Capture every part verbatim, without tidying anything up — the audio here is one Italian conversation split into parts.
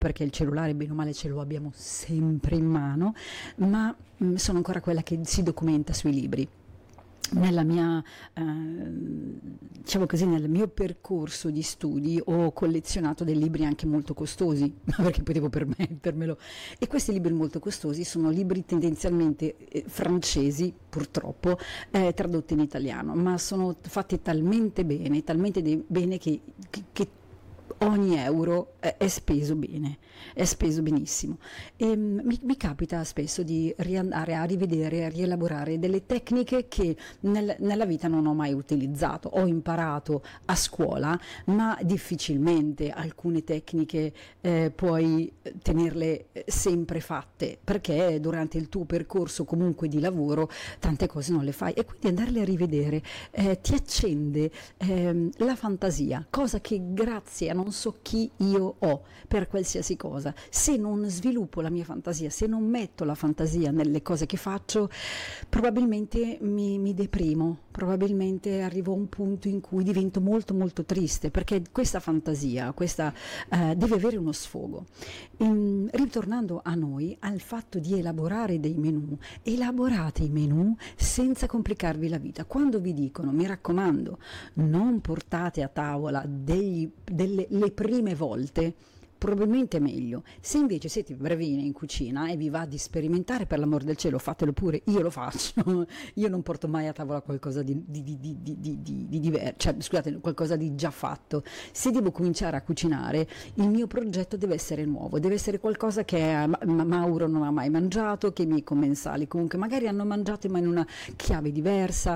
perché il cellulare bene o male ce lo abbiamo sempre in mano, ma mh, sono ancora quella che si documenta sui libri. Nella mia, eh, diciamo così, nel mio percorso di studi ho collezionato dei libri anche molto costosi, perché potevo permettermelo, e questi libri molto costosi sono libri tendenzialmente eh, francesi, purtroppo, eh, tradotti in italiano, ma sono fatti talmente bene, talmente de- bene che, che, che ogni euro è, è speso bene, è speso benissimo. E mm, mi, mi capita spesso di riandare a rivedere, a rielaborare delle tecniche che nel- nella vita non ho mai utilizzato. Ho imparato a scuola, ma difficilmente alcune tecniche eh, puoi tenerle eh, sempre fatte, perché durante il tuo percorso comunque di lavoro tante cose non le fai, e quindi andarle a rivedere eh, ti accende ehm, la fantasia, cosa che grazie a non so chi io ho per qualsiasi cosa. Se non sviluppo la mia fantasia, se non metto la fantasia nelle cose che faccio, probabilmente mi, mi deprimo, probabilmente arrivo a un punto in cui divento molto molto triste, perché questa fantasia, questa eh, deve avere uno sfogo. In, ritornando a noi, al fatto di elaborare dei menù, elaborate i menù senza complicarvi la vita. Quando vi dicono, mi raccomando, non portate a tavola degli, delle le prime volte, probabilmente è meglio. Se invece siete bravine in cucina e vi va di sperimentare, per l'amor del cielo fatelo pure, io lo faccio. Io non porto mai a tavola qualcosa di, di, di, di, di, di, di, di diverso, cioè scusate, qualcosa di già fatto. Se devo cominciare a cucinare, il mio progetto deve essere nuovo, deve essere qualcosa che Ma- Mauro non ha mai mangiato, che i miei commensali comunque magari hanno mangiato, ma in una chiave diversa.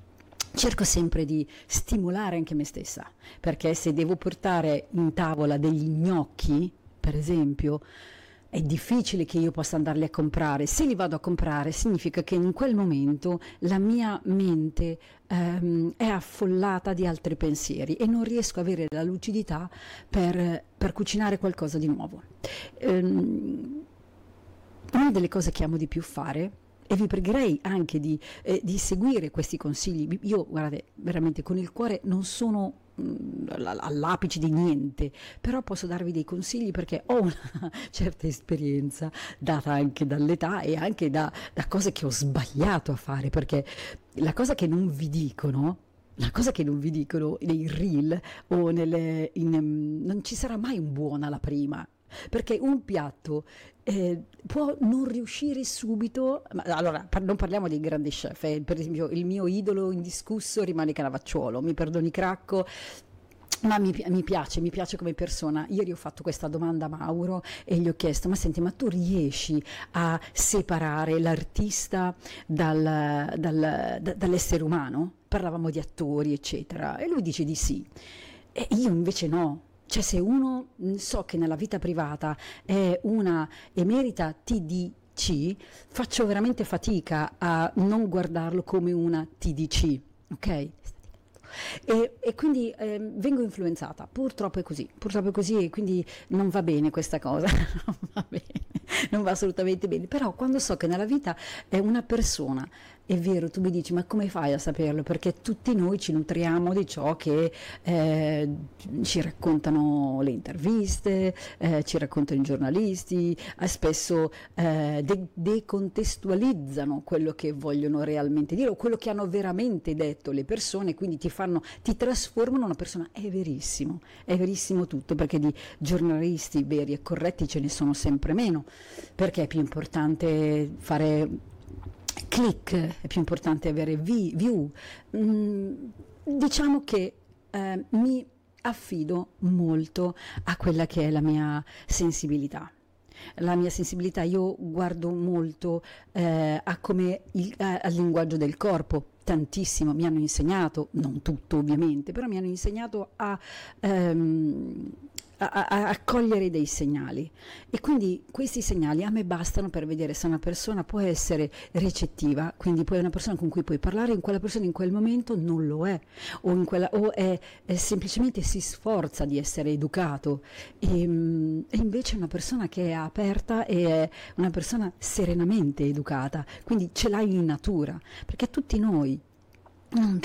Cerco sempre di stimolare anche me stessa, perché se devo portare in tavola degli gnocchi, per esempio, è difficile che io possa andarli a comprare. Se li vado a comprare, significa che in quel momento la mia mente ehm, è affollata di altri pensieri e non riesco a avere la lucidità per, per cucinare qualcosa di nuovo. Ehm, una delle cose che amo di più fare, e vi pregherei anche di, eh, di seguire questi consigli. Io, guardate, veramente con il cuore non sono mh, all'apice di niente, però posso darvi dei consigli perché ho una certa esperienza data anche dall'età e anche da, da cose che ho sbagliato a fare, perché la cosa che non vi dicono, la cosa che non vi dicono nei reel o nelle, in, um, non ci sarà mai un buon alla prima, perché un piatto eh, può non riuscire subito. Ma, allora, par- non parliamo dei grandi chef, eh. Per esempio il mio idolo indiscusso rimane Canavacciuolo, mi perdoni Cracco, ma mi, pi- mi piace, mi piace come persona. Ieri ho fatto questa domanda a Mauro e gli ho chiesto, ma senti, ma tu riesci a separare l'artista dal, dal- da- dall'essere umano? Parlavamo di attori, eccetera, e lui dice di sì. E io invece no. Cioè, se uno mh, so che nella vita privata è una emerita T D C, faccio veramente fatica a non guardarlo come una T D C, ok? E, e quindi ehm, vengo influenzata, purtroppo è così, purtroppo è così, e quindi non va bene questa cosa, non va bene, non va assolutamente bene. Però quando so che nella vita è una persona, è vero, tu mi dici, ma come fai a saperlo? Perché tutti noi ci nutriamo di ciò che eh, ci raccontano le interviste, eh, ci raccontano i giornalisti, eh, spesso eh, de- decontestualizzano quello che vogliono realmente dire o quello che hanno veramente detto le persone, quindi ti fanno, ti trasformano in una persona. È verissimo, è verissimo tutto, perché di giornalisti veri e corretti ce ne sono sempre meno, perché è più importante fare click, è più importante avere vi- view. Mm, diciamo che eh, mi affido molto a quella che è la mia sensibilità. La mia sensibilità, io guardo molto eh, a come il, a- al linguaggio del corpo, tantissimo, mi hanno insegnato, non tutto ovviamente, però mi hanno insegnato a, ehm, a, a- a cogliere dei segnali, e quindi questi segnali a me bastano per vedere se una persona può essere recettiva, quindi poi è una persona con cui puoi parlare, in quella persona in quel momento non lo è, o, in quella, o è, è semplicemente si sforza di essere educato, e, mm, e invece è una persona che è aperta e è una persona serenamente educata, quindi ce l'hai in natura, perché tutti noi non c'è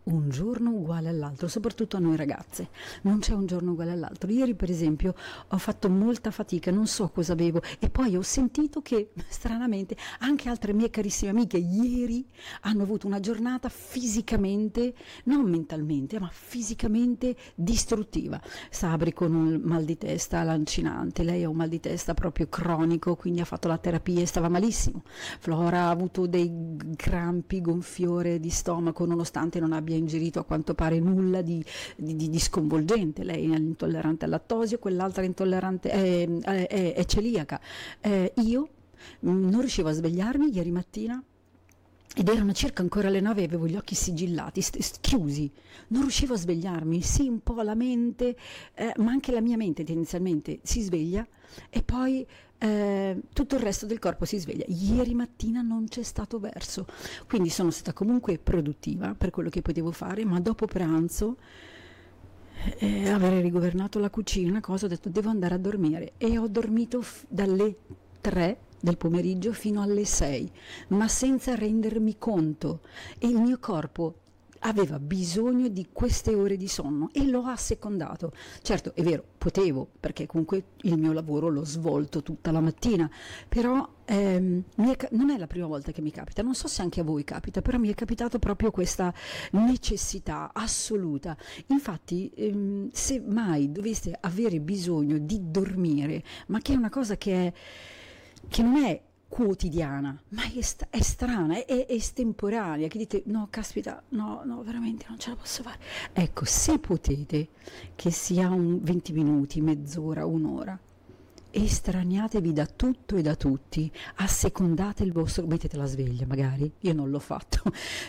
un giorno uguale all'altro, soprattutto a noi ragazze, non c'è un giorno uguale all'altro. Ieri per esempio ho fatto molta fatica, non so cosa avevo, e poi ho sentito che stranamente anche altre mie carissime amiche ieri hanno avuto una giornata fisicamente, non mentalmente, ma fisicamente distruttiva. Sabri con un mal di testa lancinante, lei ha un mal di testa proprio cronico, quindi ha fatto la terapia e stava malissimo. Flora ha avuto dei crampi, gonfiore di stomaco, nonostante non abbia ingerito a quanto pare nulla di, di, di, di sconvolgente. Lei è intollerante al lattosio, quell'altra è intollerante, è, è, è celiaca. Eh, io non riuscivo a svegliarmi ieri mattina ed erano circa ancora le nove e avevo gli occhi sigillati, st- st- chiusi, non riuscivo a svegliarmi. Sì, un po' la mente, eh, ma anche la mia mente tendenzialmente si sveglia e poi eh, tutto il resto del corpo si sveglia. Ieri mattina non c'è stato verso, quindi sono stata comunque produttiva per quello che potevo fare, ma dopo pranzo, eh, aver rigovernato la cucina, cosa, ho detto devo andare a dormire, e ho dormito f- dalle tre del pomeriggio fino alle sei, ma senza rendermi conto, e il mio corpo aveva bisogno di queste ore di sonno e l'ho assecondato. Certo, è vero, potevo, perché comunque il mio lavoro l'ho svolto tutta la mattina, però ehm, mi è, non è la prima volta che mi capita, non so se anche a voi capita, però mi è capitato proprio questa necessità assoluta. Infatti, ehm, se mai doveste avere bisogno di dormire, ma che è una cosa che è che non è quotidiana, ma è, st- è strana, è, è estemporanea, che dite no, caspita, no, no, veramente non ce la posso fare. Ecco, se potete, che sia un venti minuti, mezz'ora, un'ora, estraniatevi da tutto e da tutti, assecondate il vostro, mettete la sveglia magari, io non l'ho fatto,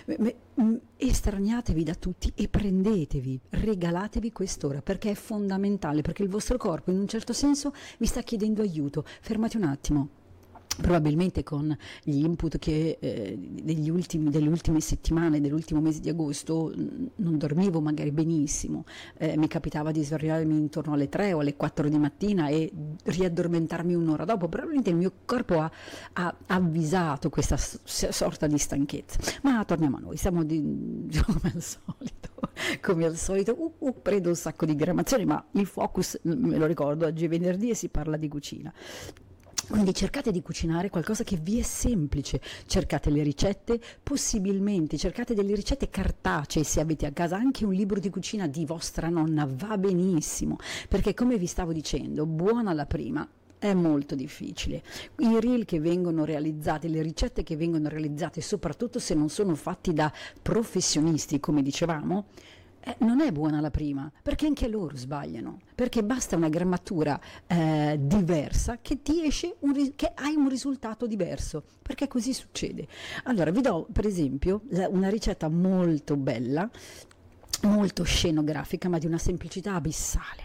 estraniatevi da tutti e prendetevi, regalatevi quest'ora, perché è fondamentale, perché il vostro corpo in un certo senso vi sta chiedendo aiuto. Fermate un attimo. Probabilmente con gli input che eh, degli ultimi, delle ultime settimane, dell'ultimo mese di agosto, mh, non dormivo magari benissimo, eh, mi capitava di svegliarmi intorno alle tre o alle quattro di mattina e riaddormentarmi un'ora dopo. Probabilmente il mio corpo ha, ha avvisato questa s- sorta di stanchezza. Ma torniamo a noi, siamo di, come al solito, come al solito, uh, uh, prendo un sacco di grammazioni, ma il focus, me lo ricordo, oggi è venerdì e si parla di cucina. Quindi cercate di cucinare qualcosa che vi è semplice, cercate le ricette, possibilmente cercate delle ricette cartacee, se avete a casa anche un libro di cucina di vostra nonna, va benissimo, perché come vi stavo dicendo, buona la prima, è molto difficile. I reel che vengono realizzati, le ricette che vengono realizzate, soprattutto se non sono fatti da professionisti, come dicevamo, Eh, non è buona la prima, perché anche loro sbagliano, perché basta una grammatura eh, diversa che ti esce un ri- che hai un risultato diverso, perché così succede. Allora vi do per esempio la- una ricetta molto bella, molto scenografica, ma di una semplicità abissale.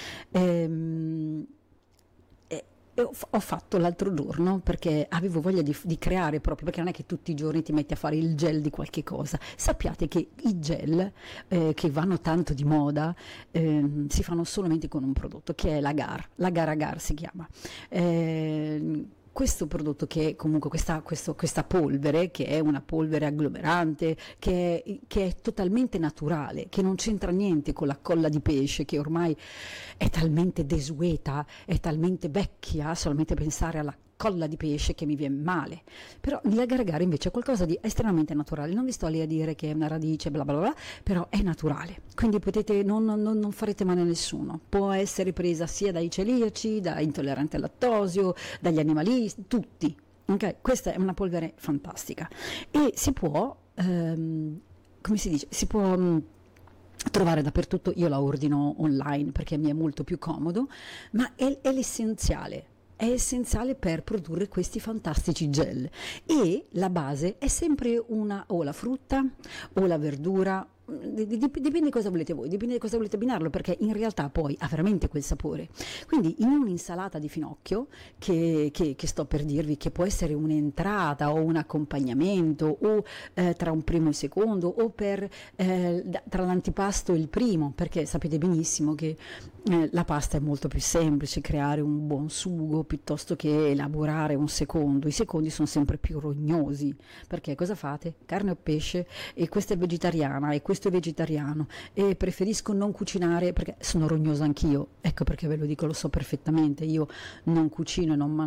Ehm, e- e ho, f- ho fatto l'altro giorno perché avevo voglia di, di creare proprio, perché non è che tutti i giorni ti metti a fare il gel di qualche cosa. Sappiate che i gel eh, che vanno tanto di moda ehm, si fanno solamente con un prodotto che è l'agar, l'agar agar si chiama. Ehm, questo prodotto, che è comunque questa, questo- questa polvere, che è una polvere agglomerante, che è, che è totalmente naturale, che non c'entra niente con la colla di pesce, che ormai è talmente desueta, è talmente vecchia, solamente pensare alla colla di pesce che mi viene male. Però l'agar agar invece è qualcosa di estremamente naturale, non vi sto lì a dire che è una radice bla bla bla, però è naturale, quindi potete, non, non- non farete male a nessuno, può essere presa sia dai celiaci, da intolleranti al lattosio, dagli animalisti, tutti. Ok, questa è una polvere fantastica e si può, ehm, come si dice, si può mh, trovare dappertutto. Io la ordino online perché mi è molto più comodo, ma è, è l'essenziale. È essenziale per produrre questi fantastici gel, e la base è sempre una, o la frutta o la verdura, di- di- dipende cosa volete voi, dipende cosa volete abbinarlo, perché in realtà poi ha veramente quel sapore. Quindi in un'insalata di finocchio che, che- che sto per dirvi, che può essere un'entrata o un accompagnamento, o eh, tra un primo e il secondo, o per, eh, da- tra l'antipasto e il primo, perché sapete benissimo che eh, la pasta è molto più semplice creare un buon sugo piuttosto che elaborare un secondo. I secondi sono sempre più rognosi, perché cosa fate? Carne o pesce, e questa è vegetariana e questo questo è vegetariano e preferisco non cucinare perché sono rognosa anch'io, ecco perché ve lo dico, lo so perfettamente, io non cucino e non